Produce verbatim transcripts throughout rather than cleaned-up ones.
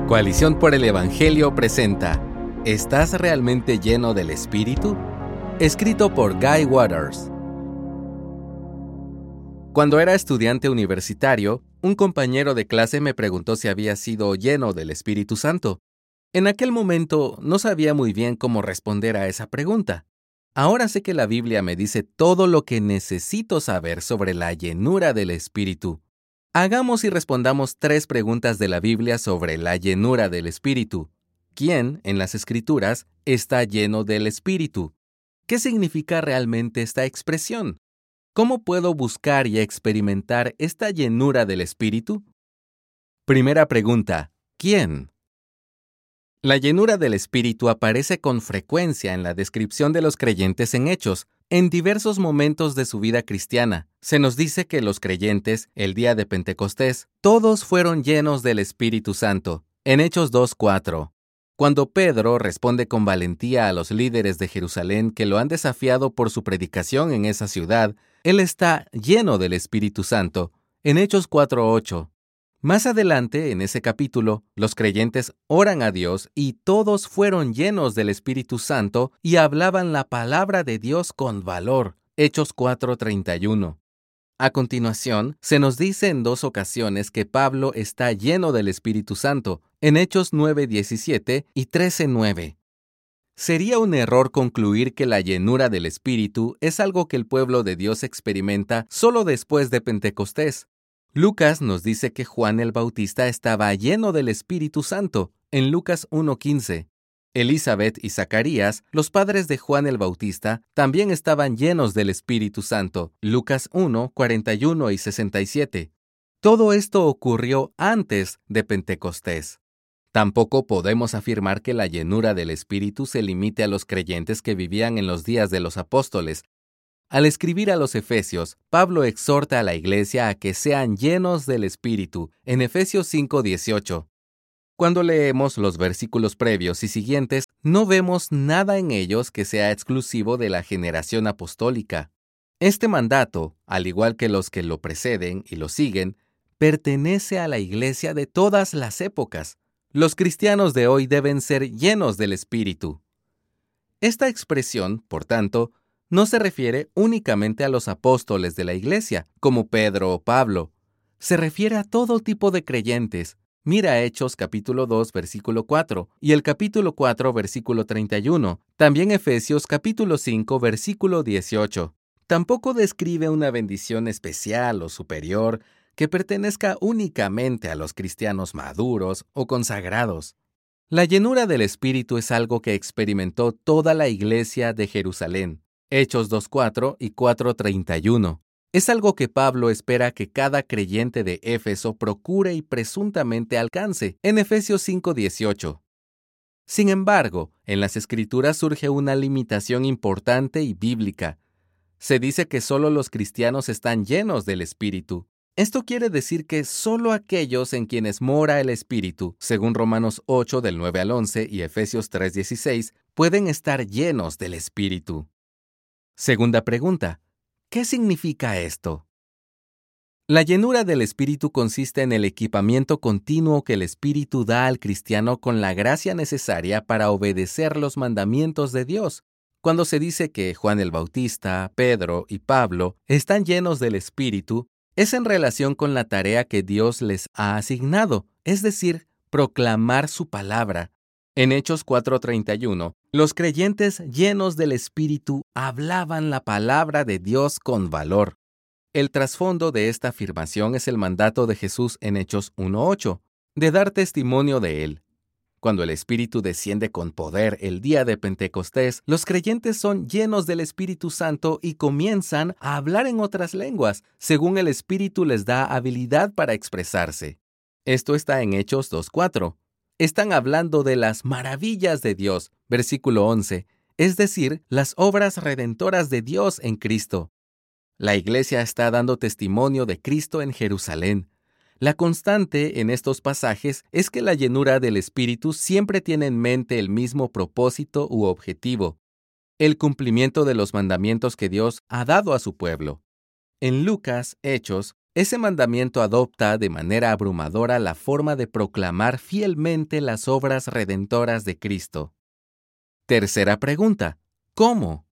Coalición por el Evangelio presenta ¿Estás realmente lleno del Espíritu? Escrito por Guy Waters. Cuando era estudiante universitario, un compañero de clase me preguntó si había sido lleno del Espíritu Santo. En aquel momento no sabía muy bien cómo responder a esa pregunta. Ahora sé que la Biblia me dice todo lo que necesito saber sobre la llenura del Espíritu. Hagamos y respondamos tres preguntas de la Biblia sobre la llenura del Espíritu. ¿Quién, en las Escrituras, está lleno del Espíritu? ¿Qué significa realmente esta expresión? ¿Cómo puedo buscar y experimentar esta llenura del Espíritu? Primera pregunta: ¿quién? La llenura del Espíritu aparece con frecuencia en la descripción de los creyentes en Hechos. En diversos momentos de su vida cristiana, se nos dice que los creyentes, el día de Pentecostés, todos fueron llenos del Espíritu Santo. En Hechos dos cuatro. Cuando Pedro responde con valentía a los líderes de Jerusalén que lo han desafiado por su predicación en esa ciudad, él está lleno del Espíritu Santo. En Hechos cuatro ocho. Más adelante, en ese capítulo, los creyentes oran a Dios y todos fueron llenos del Espíritu Santo y hablaban la palabra de Dios con valor. Hechos cuatro treinta y uno. A continuación, se nos dice en dos ocasiones que Pablo está lleno del Espíritu Santo, en Hechos nueve diecisiete y trece nueve. Sería un error concluir que la llenura del Espíritu es algo que el pueblo de Dios experimenta solo después de Pentecostés. Lucas nos dice que Juan el Bautista estaba lleno del Espíritu Santo, en Lucas uno quince. Elizabeth y Zacarías, los padres de Juan el Bautista, también estaban llenos del Espíritu Santo, Lucas uno cuarenta y uno y sesenta y siete. Todo esto ocurrió antes de Pentecostés. Tampoco podemos afirmar que la llenura del Espíritu se limite a los creyentes que vivían en los días de los apóstoles. Al escribir a los Efesios, Pablo exhorta a la iglesia a que sean llenos del Espíritu, en Efesios cinco dieciocho. Cuando leemos los versículos previos y siguientes, no vemos nada en ellos que sea exclusivo de la generación apostólica. Este mandato, al igual que los que lo preceden y lo siguen, pertenece a la iglesia de todas las épocas. Los cristianos de hoy deben ser llenos del Espíritu. Esta expresión, por tanto, no se refiere únicamente a los apóstoles de la iglesia, como Pedro o Pablo. Se refiere a todo tipo de creyentes. Mira Hechos capítulo dos, versículo cuatro, y el capítulo cuatro, versículo treinta y uno. También Efesios capítulo cinco, versículo dieciocho. Tampoco describe una bendición especial o superior que pertenezca únicamente a los cristianos maduros o consagrados. La llenura del Espíritu es algo que experimentó toda la iglesia de Jerusalén. Hechos dos cuatro y cuatro treinta y uno. Es algo que Pablo espera que cada creyente de Éfeso procure y presuntamente alcance, en Efesios cinco dieciocho. Sin embargo, en las Escrituras surge una limitación importante y bíblica. Se dice que solo los cristianos están llenos del Espíritu. Esto quiere decir que solo aquellos en quienes mora el Espíritu, según Romanos ocho del nueve al once y Efesios tres dieciséis, pueden estar llenos del Espíritu. Segunda pregunta: ¿qué significa esto? La llenura del Espíritu consiste en el equipamiento continuo que el Espíritu da al cristiano con la gracia necesaria para obedecer los mandamientos de Dios. Cuando se dice que Juan el Bautista, Pedro y Pablo están llenos del Espíritu, es en relación con la tarea que Dios les ha asignado, es decir, proclamar su palabra. En Hechos cuatro treinta y uno, los creyentes llenos del Espíritu hablaban la palabra de Dios con valor. El trasfondo de esta afirmación es el mandato de Jesús en Hechos uno ocho, de dar testimonio de Él. Cuando el Espíritu desciende con poder el día de Pentecostés, los creyentes son llenos del Espíritu Santo y comienzan a hablar en otras lenguas, según el Espíritu les da habilidad para expresarse. Esto está en Hechos dos cuatro. Están hablando de las maravillas de Dios, versículo once, es decir, las obras redentoras de Dios en Cristo. La iglesia está dando testimonio de Cristo en Jerusalén. La constante en estos pasajes es que la llenura del Espíritu siempre tiene en mente el mismo propósito u objetivo, el cumplimiento de los mandamientos que Dios ha dado a su pueblo. En Lucas, Hechos, Ese mandamiento adopta de manera abrumadora la forma de proclamar fielmente las obras redentoras de Cristo. Tercera pregunta: ¿cómo?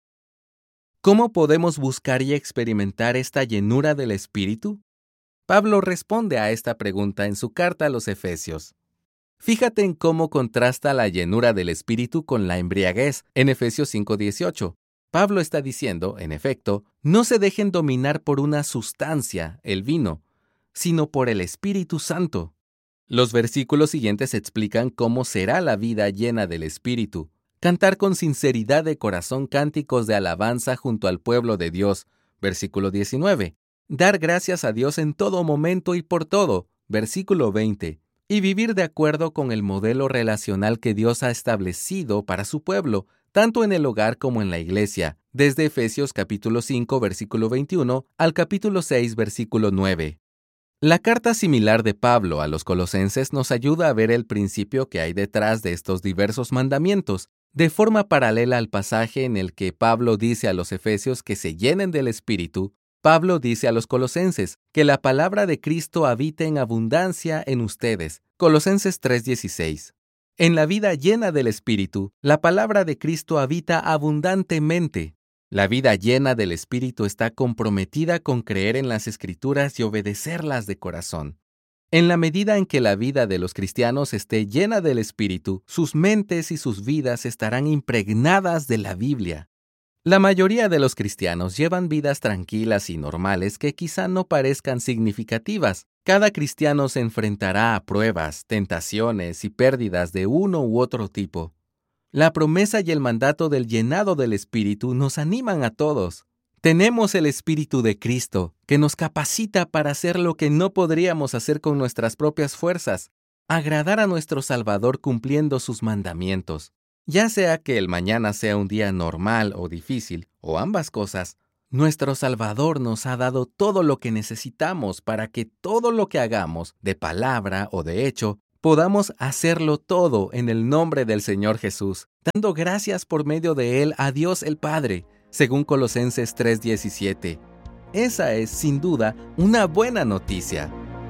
¿Cómo podemos buscar y experimentar esta llenura del Espíritu? Pablo responde a esta pregunta en su carta a los Efesios. Fíjate en cómo contrasta la llenura del Espíritu con la embriaguez en Efesios cinco dieciocho. Pablo está diciendo, en efecto, no se dejen dominar por una sustancia, el vino, sino por el Espíritu Santo. Los versículos siguientes explican cómo será la vida llena del Espíritu. Cantar con sinceridad de corazón cánticos de alabanza junto al pueblo de Dios, versículo diecinueve. Dar gracias a Dios en todo momento y por todo, versículo veinte. Y vivir de acuerdo con el modelo relacional que Dios ha establecido para su pueblo, tanto en el hogar como en la iglesia, desde Efesios capítulo cinco, versículo veintiuno, al capítulo seis, versículo nueve. La carta similar de Pablo a los Colosenses nos ayuda a ver el principio que hay detrás de estos diversos mandamientos, de forma paralela al pasaje en el que Pablo dice a los Efesios que se llenen del Espíritu. Pablo dice a los Colosenses que la palabra de Cristo habite en abundancia en ustedes. Colosenses tres dieciséis. En la vida llena del Espíritu, la palabra de Cristo habita abundantemente. La vida llena del Espíritu está comprometida con creer en las Escrituras y obedecerlas de corazón. En la medida en que la vida de los cristianos esté llena del Espíritu, sus mentes y sus vidas estarán impregnadas de la Biblia. La mayoría de los cristianos llevan vidas tranquilas y normales que quizá no parezcan significativas. Cada cristiano se enfrentará a pruebas, tentaciones y pérdidas de uno u otro tipo. La promesa y el mandato del llenado del Espíritu nos animan a todos. Tenemos el Espíritu de Cristo, que nos capacita para hacer lo que no podríamos hacer con nuestras propias fuerzas, agradar a nuestro Salvador cumpliendo sus mandamientos. Ya sea que el mañana sea un día normal o difícil, o ambas cosas, nuestro Salvador nos ha dado todo lo que necesitamos para que todo lo que hagamos, de palabra o de hecho, podamos hacerlo todo en el nombre del Señor Jesús, dando gracias por medio de Él a Dios el Padre, según Colosenses tres diecisiete. Esa es, sin duda, una buena noticia.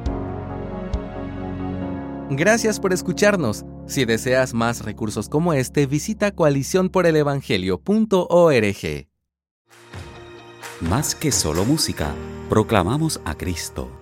Gracias por escucharnos. Si deseas más recursos como este, visita coalición por el evangelio punto org. Más que solo música, proclamamos a Cristo.